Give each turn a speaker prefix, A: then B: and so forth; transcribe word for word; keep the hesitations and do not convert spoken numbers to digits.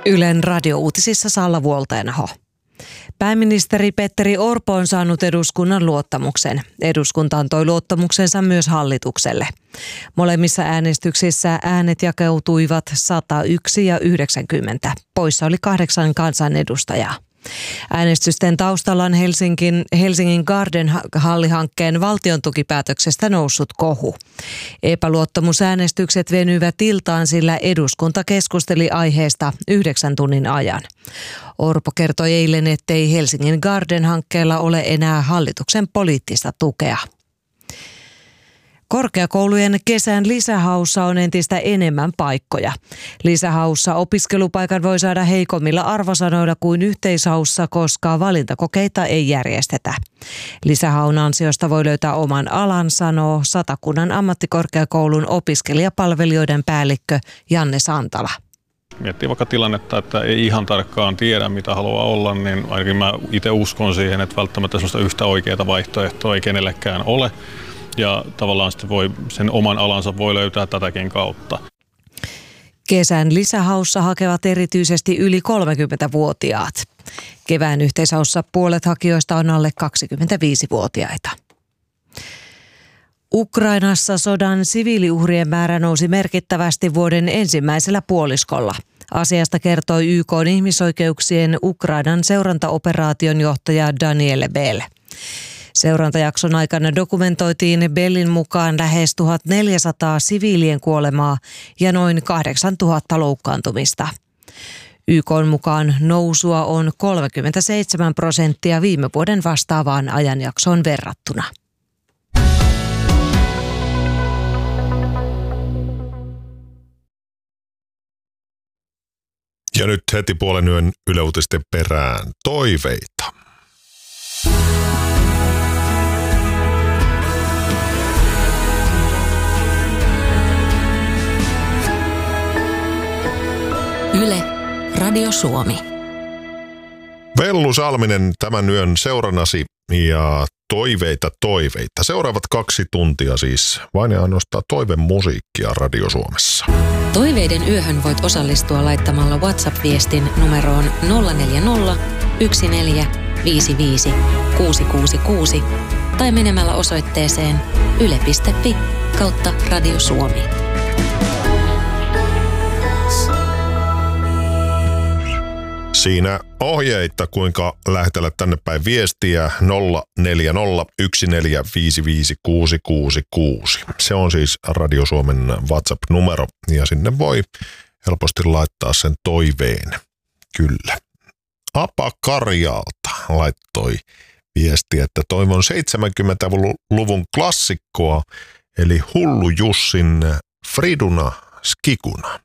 A: Ylen radiouutisissa Salla Vuolteenaho. Pääministeri Petteri Orpo on saanut eduskunnan luottamuksen. Eduskunta antoi luottamuksensa myös hallitukselle. Molemmissa äänestyksissä äänet jakautuivat sata yksi ja yhdeksänkymmentä. Poissa oli kahdeksan kansanedustajaa. Äänestysten taustalla on Helsingin, Helsingin Garden-hallihankkeen valtiontukipäätöksestä noussut kohu. Epäluottamusäänestykset venyivät iltaan, sillä eduskunta keskusteli aiheesta yhdeksän tunnin ajan. Orpo kertoi eilen, ettei Helsingin Garden-hankkeella ole enää hallituksen poliittista tukea. Korkeakoulujen kesän lisähaussa on entistä enemmän paikkoja. Lisähaussa opiskelupaikan voi saada heikommilla arvosanoilla kuin yhteishaussa, koska valintakokeita ei järjestetä. Lisähaun ansiosta voi löytää oman alan, sanoo Satakunnan ammattikorkeakoulun opiskelijapalvelijoiden päällikkö Janne Santala.
B: Miettii vaikka tilannetta, että ei ihan tarkkaan tiedä, mitä haluaa olla, niin ainakin mä itse uskon siihen, että välttämättä sellaista yhtä oikeaa vaihtoehtoa ei kenellekään ole. Ja tavallaan sitten voi, sen oman alansa voi löytää tätäkin kautta.
A: Kesän lisähaussa hakevat erityisesti yli kolmekymmentävuotiaat. Kevään yhteishaussa puolet hakijoista on alle kaksikymmentäviisivuotiaita. Ukrainassa sodan siviiliuhrien määrä nousi merkittävästi vuoden ensimmäisellä puoliskolla. Asiasta kertoi Y K:n ihmisoikeuksien Ukrainan seurantaoperaation johtaja Daniele Bell. Seurantajakson aikana dokumentoitiin Bellin mukaan lähes tuhatneljäsataa siviilien kuolemaa ja noin kahdeksantuhatta loukkaantumista. Y K:n mukaan nousua on kolmekymmentäseitsemän prosenttia viime vuoden vastaavaan ajanjaksoon verrattuna.
C: Ja nyt heti puolen yön Yle Uutisten perään toiveita.
D: Yle, Radio Suomi.
C: Vellu Salminen tämän yön seurannasi ja toiveita toiveita. Seuraavat kaksi tuntia siis vain ja ainoastaan toivemusiikkia Radio Suomessa.
D: Toiveiden yöhön voit osallistua laittamalla WhatsApp-viestin numeroon nolla neljä nolla, yksi neljä, viisi viisi, kuusi kuusi kuusi tai menemällä osoitteeseen yle piste fi kautta Radio Suomi.
C: Siinä ohjeita, kuinka lähetellä tänne päin viestiä nolla neljä nolla, yksi neljä, viisi viisi, kuusi kuusi kuusi. Se on siis Radio Suomen WhatsApp-numero ja sinne voi helposti laittaa sen toiveen. Kyllä. Apa Karjalta laittoi viestiä, että toivon seitsemänkymmentäluvun klassikkoa, eli Hullu Jussin Friduna Skikuna.